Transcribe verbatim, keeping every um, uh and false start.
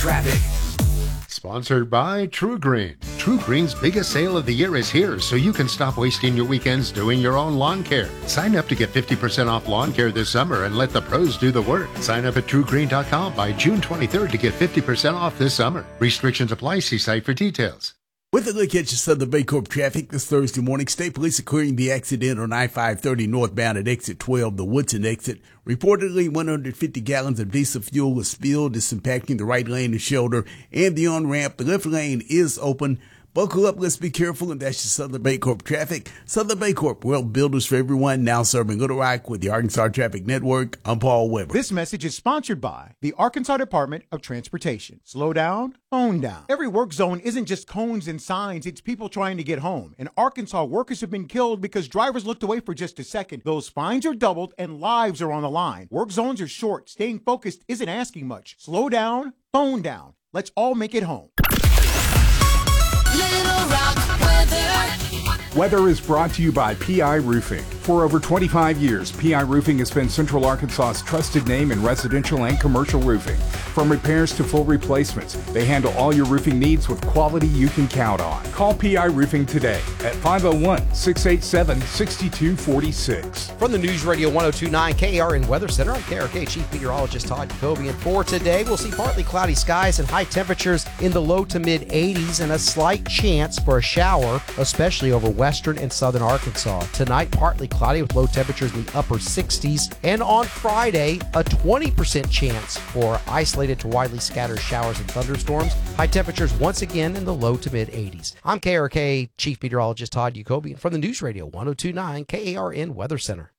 traffic. Sponsored by True Green. True Green's biggest sale of the year is here, so you can stop wasting your weekends doing your own lawn care. Sign up to get fifty percent off lawn care this summer and let the pros do the work. Sign up at true green dot com by June twenty-third to get fifty percent off this summer. Restrictions apply. See site for details. With a look at your Southern Baycorp traffic this Thursday morning, State Police are clearing the accident on I five thirty northbound at exit twelve, the Woodson exit. Reportedly, one hundred fifty gallons of diesel fuel was spilled. This impacting the right lane and shoulder and the on-ramp. The left lane is open. Buckle up, let's be careful, and that's your Southern Baycorp traffic. Southern Baycorp, world builders for everyone, now serving Little Rock with the Arkansas Traffic Network. I'm Paul Weber. This message is sponsored by the Arkansas Department of Transportation. Slow down, phone down. Every work zone isn't just cones and signs, it's people trying to get home. In Arkansas, workers have been killed because drivers looked away for just a second. Those fines are doubled and lives are on the line. Work zones are short. Staying focused isn't asking much. Slow down, phone down. Let's all make it home. Little Rock weather. Weather is brought to you by P I Roofing. For over twenty-five years, P I Roofing has been Central Arkansas's trusted name in residential and commercial roofing. From repairs to full replacements, they handle all your roofing needs with quality you can count on. Call P I Roofing today at five oh one, six eight seven, six two four six. From the News Radio one oh two point nine K R N Weather Center, I'm K R K Chief Meteorologist Todd Jacoby. And for today, we'll see partly cloudy skies and high temperatures in the low to mid eighties and a slight chance for a shower, especially over western and southern Arkansas. Tonight, partly cloudy with low temperatures in the upper sixties. And on Friday, a twenty percent chance for isolated to widely scattered showers and thunderstorms. High temperatures once again in the low to mid eighties. I'm K R K Chief Meteorologist Todd Jacoby from the News Radio one oh two point nine K R N Weather Center.